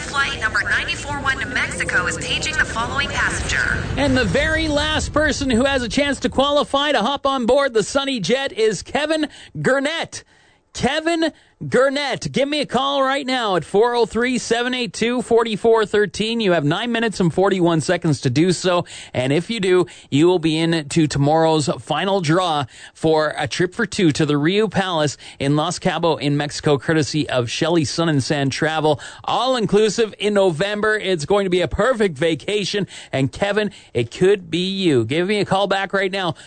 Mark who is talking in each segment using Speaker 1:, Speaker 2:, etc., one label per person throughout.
Speaker 1: flight number 941 to Mexico is paging the following passenger.
Speaker 2: And the very last person who has a chance to qualify to hop on board the Sunny Jet is Kevin Gurnett. Kevin Gurnett, give me a call right now at 403-782-4413. You have 9 minutes and 41 seconds to do so. And if you do, you will be into tomorrow's final draw for a trip for two to the Rio Palace in Los Cabos in Mexico, courtesy of Shelley Sun and Sand Travel. All inclusive in November. It's going to be a perfect vacation. And Kevin, it could be you. Give me a call back right now.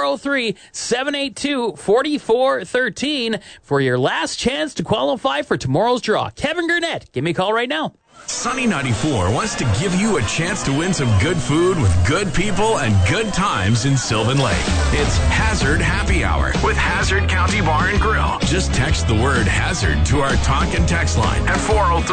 Speaker 2: 403-782-4413 for your last chance to qualify for tomorrow's draw. Kevin Gurnett, give me a call right now.
Speaker 3: Sunny 94 wants to give you a chance to win some good food with good people and good times in Sylvan Lake. It's Hazard Happy Hour with Hazard County Bar and Grill. Just text the word Hazard to our talk and text line at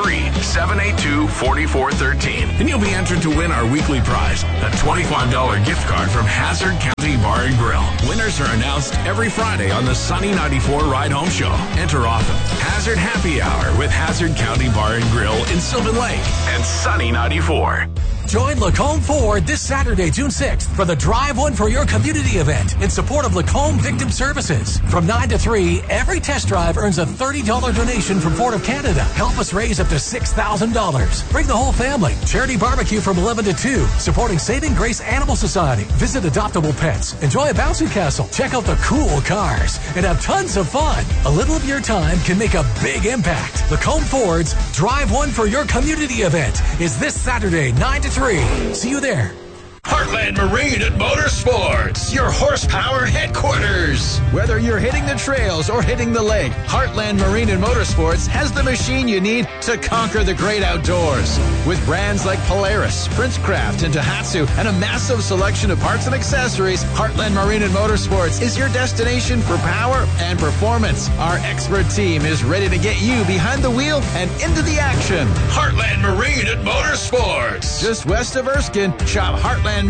Speaker 3: 403-782-4413. And you'll be entered to win our weekly prize, a $25 gift card from Hazard County Bar and Grill. Winners are announced every Friday on the Sunny 94 Ride Home Show. Enter often. Hazard Happy Hour with Hazard County Bar and Grill in Sylvan Lake and Sunny 94.
Speaker 4: Join Lacombe Ford this Saturday, June 6th for the Drive One for Your Community event in support of Lacombe Victim Services. From 9 to 3, every test drive earns a $30 donation from Ford of Canada. Help us raise up to $6,000. Bring the whole family. Charity barbecue from 11 to 2, supporting Saving Grace Animal Society. Visit Adoptable Pets. Enjoy a bouncy castle. Check out the cool cars and have tons of fun. A little of your time can make a big impact. Lacombe Ford's Drive One for Your Community event is this Saturday, 9 to 3. See you there.
Speaker 5: Heartland Marine at Motorsports, your horsepower headquarters. Whether you're hitting the trails or hitting the lake, Heartland Marine and Motorsports has the machine you need to conquer the great outdoors. With brands like Polaris, Princecraft, and Tohatsu, and a massive selection of parts and accessories, Heartland Marine and Motorsports is your destination for power and performance. Our expert team is ready to get you behind the wheel and into the action. Heartland Marine at Motorsports. Just west of Erskine, shop heartlandmarine.ca.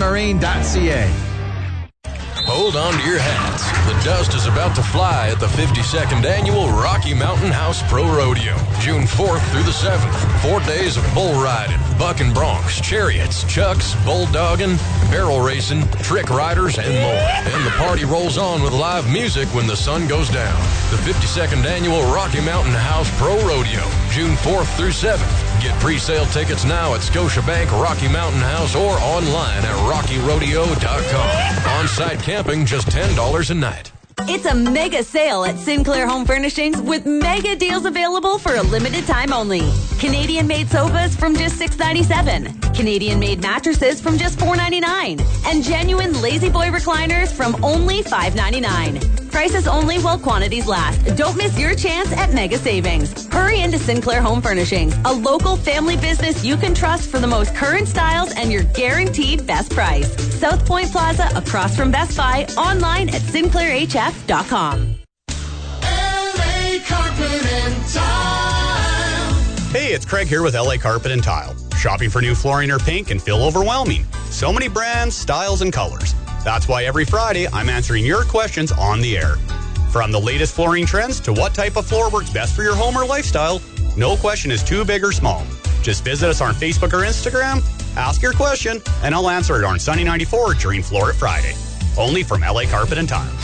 Speaker 6: Hold on to your hats. The dust is about to fly at the 52nd Annual Rocky Mountain House Pro Rodeo, June 4th through the 7th. 4 days of bull riding, bucking broncs, chariots, chucks, bulldogging, barrel racing, trick riders, and more. And the party rolls on with live music when the sun goes down. The 52nd Annual Rocky Mountain House Pro Rodeo, June 4th through 7th. Get pre-sale tickets now at Scotiabank Rocky Mountain House or online at rockyrodeo.com. On-site camping, just $10 a night.
Speaker 7: It's a mega sale at Sinclair Home Furnishings with mega deals available for a limited time only. Canadian-made sofas from just $6.97. Canadian-made mattresses from just $4.99. And genuine Lazy Boy recliners from only $5.99. Prices only while quantities last. Don't miss your chance at mega savings. Hurry into Sinclair Home Furnishings, a local family business you can trust for the most current styles and your guaranteed best price. South Point Plaza across from Best Buy, online at sinclairhf.com.
Speaker 8: LA Carpet and Tile.
Speaker 9: Hey, it's Craig here with LA Carpet and Tile. Shopping for new flooring or paint can feel overwhelming. So many brands, styles, and colors. That's why every Friday I'm answering your questions on the air. From the latest flooring trends to what type of floor works best for your home or lifestyle, no question is too big or small. Just visit us on Facebook or Instagram, ask your question, and I'll answer it on Sunny 94 during Floor It Friday. Only from LA Carpet and Tile.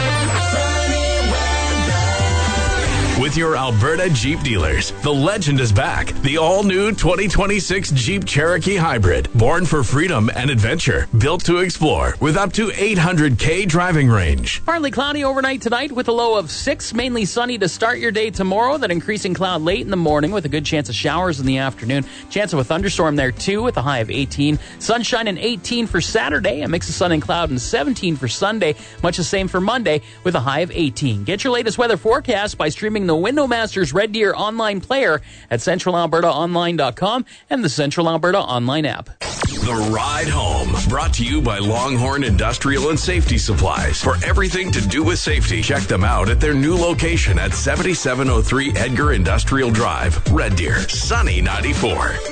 Speaker 3: With your Alberta Jeep dealers, the legend is back. The all-new 2026 Jeep Cherokee Hybrid. Born for freedom and adventure. Built to explore with up to 800K driving range.
Speaker 2: Partly cloudy overnight tonight with a low of 6. Mainly sunny to start your day tomorrow. That increasing cloud late in the morning with a good chance of showers in the afternoon. Chance of a thunderstorm there too with a high of 18. Sunshine and 18 for Saturday. A mix of sun and cloud and 17 for Sunday. Much the same for Monday with a high of 18. Get your latest weather forecast by streaming the Window Masters Red Deer online player at CentralAlbertaOnline.com and the Central Alberta Online app.
Speaker 3: The Ride Home, brought to you by Longhorn Industrial and Safety Supplies. For everything to do with safety, check them out at their new location at 7703 Edgar Industrial Drive, Red Deer, Sunny 94.